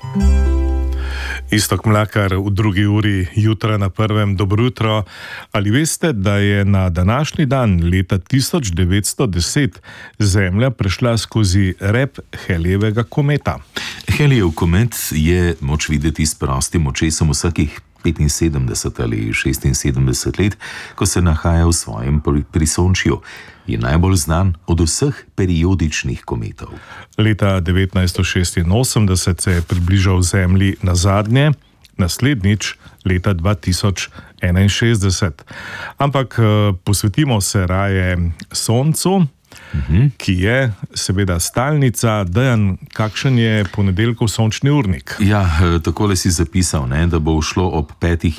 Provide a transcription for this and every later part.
Iztok Mlakar v drugi uri jutra na prvem. Dobro jutro. Ali veste, da je na današnji dan leta 1910 Zemlja prešla skozi rep Halleyjevega kometa? Halleyjev komet je moč videti s prostim očesom vsakih 75 ali 76 let, ko se nahaja v svojem prisončju. Je najbolj znan od vseh periodičnih kometov. Leta 1986 se je približal Zemlji nazadnje, naslednjič leta 2061. Ampak posvetimo se raje Soncu, ki je seveda stalnica. Dejan, kakšen je ponedeljkov sončni urnik? Ja, takole si zapisal, da bo šlo ob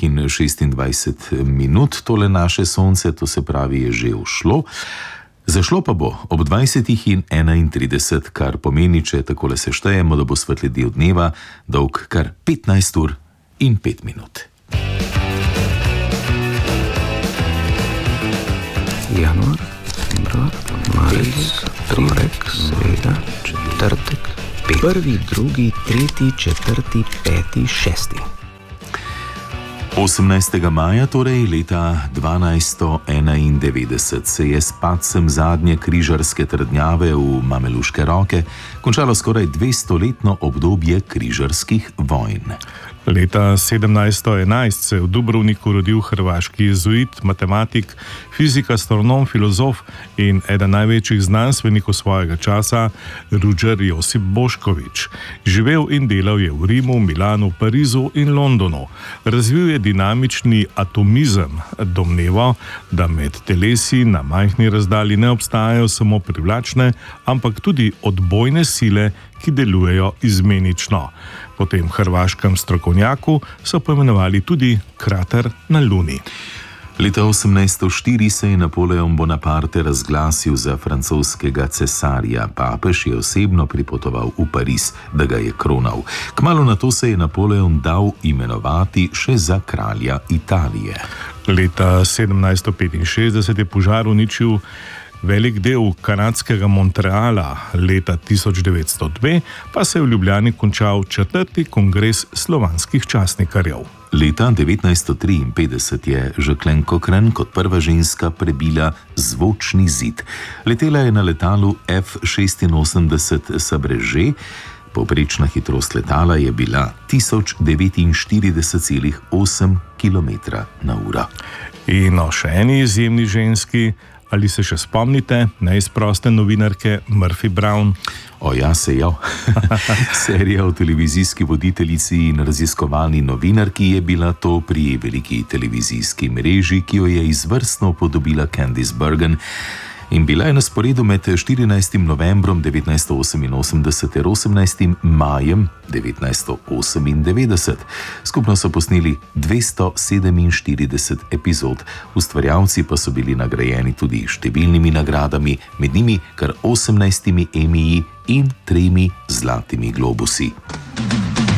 5:26 tole naše sonce, to se pravi je že ušlo. Zašlo pa bo ob 20:31, kar pomeni, če takole seštejemo, da bo svetli del dneva dolg kar 15 ur in 5 minut. Januar, februar, marec, torek, sreda, četrtek, prvi, drugi, tretji, četrti, peti, šesti. 18. maja, torej leta 1291, se je s padcem zadnje križarske trdnjave v mameluške roke končalo skoraj 200-letno obdobje križarskih vojn. Leta 1711 se je v Dubrovniku rodil hrvaški jezuit, matematik, fizik, astronom, filozof in eden največjih znanstvenikov svojega časa, Ruđer Josip Bošković. Živel in delal je v Rimu, Milanu, Parizu in Londonu. Razvil je dinamični atomizem, domnevo, da med telesi na majhni razdalji ne obstajajo samo privlačne, ampak tudi odbojne sile, ki delujejo izmenično. Po tem hrvaškem strokovnjaku so poimenovali tudi krater na Luni. Leta 1804 se je Napoleon Bonaparte razglasil za francoskega cesarja. Papež je osebno pripotoval v Pariz, da ga je kronal. Kmalu nato se je Napoleon dal imenovati še za kralja Italije. Leta 1765 je požar uničil velik del kanadskega Montreala. Leta 1902 pa se je v Ljubljani končal 4. kongres slovanskih častnikarjev. Leta 1953 je Jacqueline Cochran kot prva ženska prebila zvočni zid. Letela je na letalu F-86 Sabrže. Povprečna hitrost letala je bila 1049,8 km/h. In o še eni izjemni ženski. Ali se še spomnite neizproste novinarke Murphy Brown? O ja, se jo. Serija o televizijski voditeljici in raziskovalni novinarki je bila to pri veliki televizijski mreži, ki jo je izvrstno upodobila Candice Bergen in bila je na sporedu med 14. novembrom 1988 ter 18. majem 1998. Skupno so posneli 247 epizod, ustvarjalci pa so bili nagrajeni tudi številnimi nagradami, med njimi kar 18 Emmiji in 3 Zlatimi globusi.